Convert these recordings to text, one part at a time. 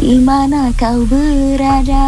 di mana kau berada.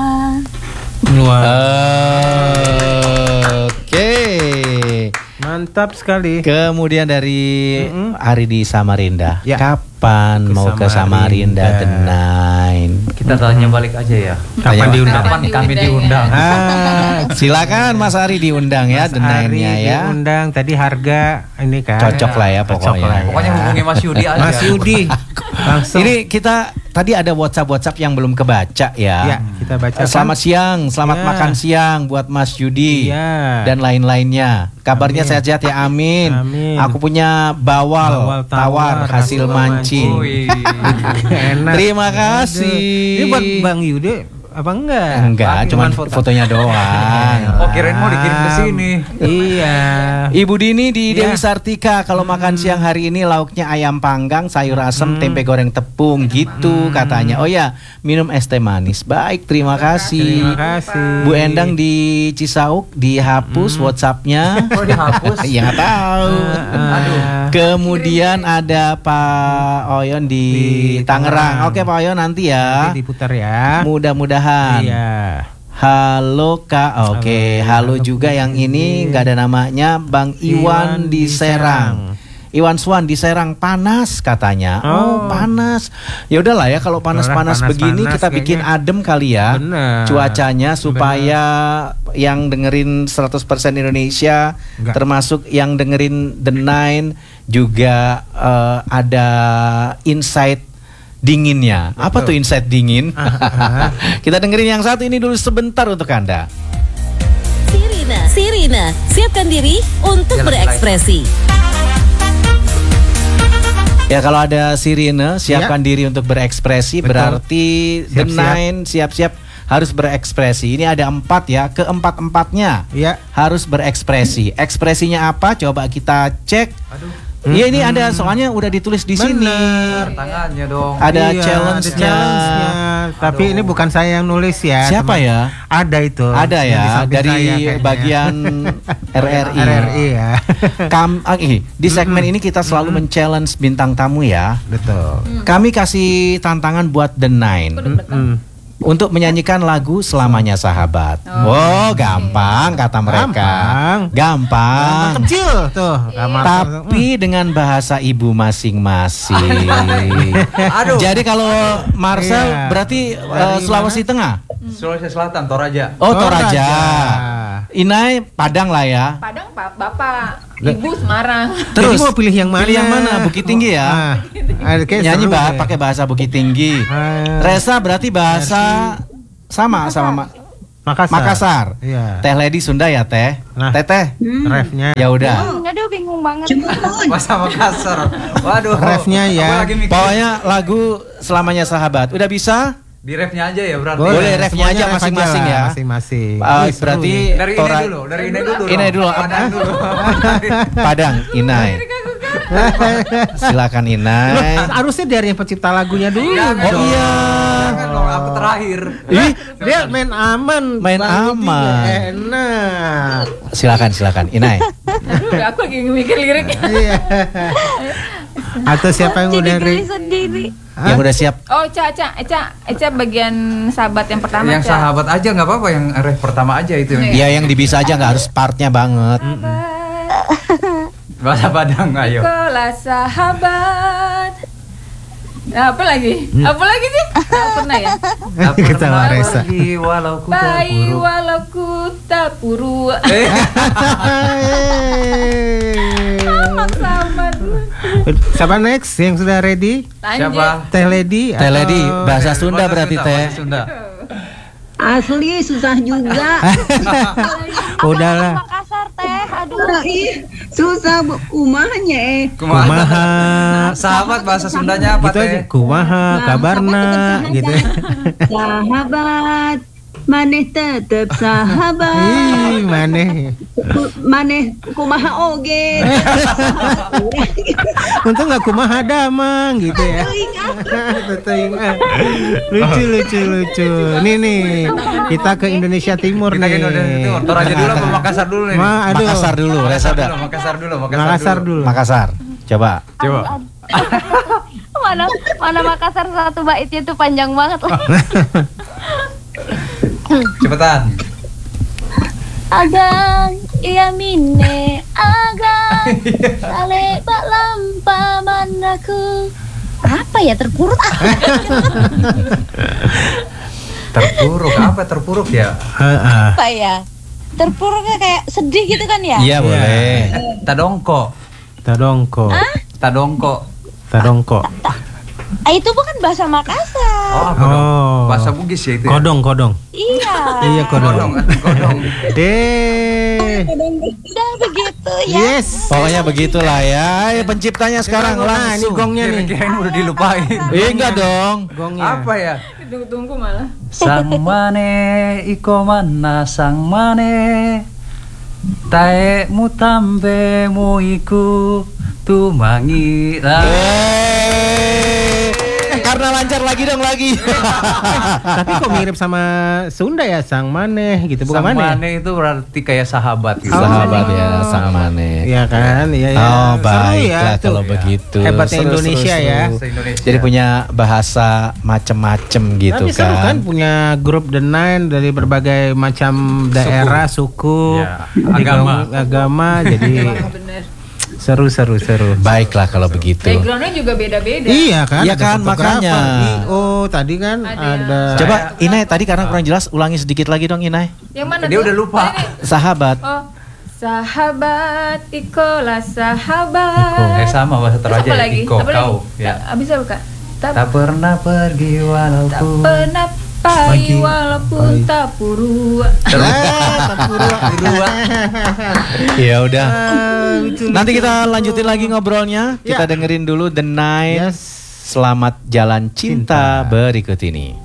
Oke. Mantap sekali. Kemudian dari Ari di Samarinda. Ya. Kapan mau ke Samarinda The Nine? Kita tanya balik aja ya. Kapan diundang? Kapan kami diundang? Silakan Mas Ari diundang ya The Nine-nya ya. Diundang tadi harga ini kan. Cocok lah ya pokoknya. Pokoknya hubungi Mas Yudi aja. Mas Yudi. Langsung. Ini kita tadi ada WhatsApp yang belum kebaca ya. Ya, kita baca. Selamat siang, selamat makan siang buat Mas Yudi dan lain-lainnya. Kabarnya sehat-sehat ya, amin. Amin. Aku punya bawal tawar hasil mancing. Enak. Terima kasih. Ini buat Bang Yudi apa enggak? Enggak, cuman fotonya doang. Oh, kirain mau dikirim ke sini. Iya. Ibu Dini di Dewi Sartika, kalau makan siang hari ini lauknya ayam panggang, sayur asem, tempe goreng tepung gitu katanya. Oh ya, minum es teh manis. Baik, terima kasih. Terima kasih. Bu Endang di Cisauk dihapus WhatsApp-nya. Oh, dihapus? Ya nggak tahu. Aduh. Kemudian ada Pak Oyon di Tangerang. Oke Pak Oyon nanti ya. Nanti diputar ya. Mudah-mudahan. Iya. Halo Kak. Oke, halo juga yang ini nggak ada namanya, Bang Iwan di Serang. Iwan Swan di Serang, panas katanya. Oh, panas. Ya udahlah ya, kalau panas-panas begini kita bikin adem kali ya. Bener. Cuacanya supaya yang dengerin 100% Indonesia, termasuk yang dengerin The Nine juga ada insight dinginnya. Apa tuh insight dingin? Kita dengerin yang satu ini dulu sebentar untuk Anda. Sirina, siapkan diri untuk berekspresi. Ya kalau ada sirine, siapkan diri untuk berekspresi. Betul. Berarti The Nine siap-siap harus berekspresi. Ini ada 4 ya, keempat-empatnya harus berekspresi. Ekspresinya apa? Coba kita cek. Iya ini ada, soalnya udah ditulis di sini. Tangannya dong. Ada challenge-nya. Tapi ini bukan saya yang nulis ya. Siapa ya? Ada itu. Ada ya, dari bagian RRI. RRI ya. Di segmen ini kita selalu men-challenge bintang tamu ya. Betul. Kami kasih tantangan buat The Nine. Untuk menyanyikan lagu Selamanya Sahabat. Oh, gampang kata mereka. Gampang. Kecil tuh. Tapi dengan bahasa ibu masing-masing. Aduh. Jadi kalau Marcel berarti Sulawesi Tengah. Sulawesi Selatan, Toraja. Oh, Toraja. Inai Padang lah ya. Padang Bapak, Ibu Semarang. Terus mau pilih yang mana? Pilih yang mana? Bukit Tinggi ya. Nyanyi pakai bahasa Bukit Tinggi. Resa berarti bahasa sama Makassar. Iya. Teh Lady Sunda ya Teh. Teteh. Refnya. Ya udah. Aduh bingung banget. Bahasa Makassar. Waduh. Refnya ya. Pokoknya lagu Selamanya Sahabat. Udah bisa? Di refnya aja ya berarti. Boleh refnya aja masing-masing ya. Masing-masing. Berarti dari Inai dulu. Padang dulu. Padang Inai. Silakan Inai. Harusnya dari yang pencipta lagunya dulu. Oh iya. Kan aku terakhir. Dia main aman. Enak. Silakan Inai. Aduh, aku lagi mikir liriknya. Atau siapa yang udah sendiri. Yang udah siap. Oh, Eca bagian sahabat yang pertama. Yang sahabat aja nggak apa-apa, yang ref pertama aja itu. Iya, yang bisa aja nggak harus partnya banget. Bahasa Padang, ayo. Kelas sahabat. Nah, apa lagi? Apa lagi sih? Nggak pernah ya. Kita Maresa. Bayi walau ku tak puru. Siapa next yang sudah ready? Siapa? Teh Lady. Teh Lady bahasa Sunda berarti Teh. Asli susah juga. Udahlah. Makassar Teh, aduh. Susah kumahnya Kumaha. Sahabat bahasa Sundanya apa gitu aja. Teh? Kumaha kabarna gitu. Sahabat, maneh tetep sahabat. Ih, maneh kumaha oge. Untung nggak kumaha damang gitu ya. Lucu. Nih kita ke Indonesia Timur nih. Toraja dulu apa Makassar dulu nih? Makassar dulu, Resa udah. Makassar dulu. Makassar. Coba. mana Makassar satu baitnya tuh panjang banget lah. Cepetan. Agang iya mine agang sale bak lampa manaku. Apa ya terpuruk Terpuruk apa terpuruk ya? apa ya? Terpuruknya kayak sedih gitu kan ya? Iya boleh. Tadongko. Tadongko. Itu bukan bahasa Makassar. Oh, apa dong? Bahasa Bugis ya itu. Kodong. Iya. Iya kodong. Kodong. Udah begitu ya. Yes. Pokoknya begitulah ya. Penciptanya sekarang Ini langsung. gongnya nih. Kirain udah dilupain. Enggak dong. Gongnya. Apa ya? Tunggu malah. Sang mane iko mana sang mane tae mutambe mo iku tumangi. Karena lancar lagi dong lagi. Tapi kok mirip sama Sunda ya, sang maneh gitu, bukan Sang maneh. mane itu berarti kayak sahabat gitu. Sahabat ya, sang mane. Iya kan, iya ya. Oh Seru baiklah tuh. kalau begitu. Hebatnya Indonesia ya. Se-Indonesia. Jadi punya bahasa macem-macem gitu Tapi seru kan punya grup The Nine dari berbagai macam daerah, suku, Ya, agama. jadi Bener. seru. Baiklah kalau begitu. Backgroundnya juga beda-beda. Iya kan? Iya ada kan, fotografer. makanya. Oh, tadi kan ada. Coba Inai tadi karena kurang jelas ulangi sedikit lagi dong Inai. Yang mana Dia tuh? udah lupa. Tadi. Sahabat. Oh, sahabat, ikolah sahabat. Sama bahasa Terus Toraja apa lagi? Iko, Apa kau lagi? ya. Abis apa kak? Tak pernah pergi tak walaupun pernah pagi walaupun tak purua. Ya udah. Nanti kita lanjutin lagi ngobrolnya. Kita dengerin dulu The Nine. Yes. Selamat jalan cinta Cinta. berikut ini.